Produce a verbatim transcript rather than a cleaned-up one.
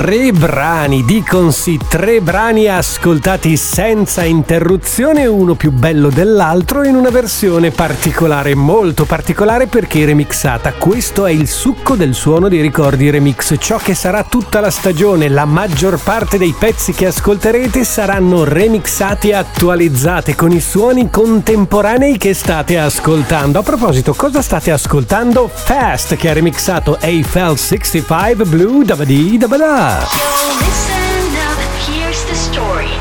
tre brani, dicon sì, tre brani ascoltati senza interruzione, uno più bello dell'altro in una versione particolare, molto particolare perché remixata. Questo è il succo del Suono dei Ricordi Remix, ciò che sarà tutta la stagione. La maggior parte dei pezzi che ascolterete saranno remixati e attualizzati con i suoni contemporanei che state ascoltando. A proposito, cosa state ascoltando? Fast, che ha remixato Eiffel sessantacinque Blue Dabadi Dabada. Yo, listen up, here's the story.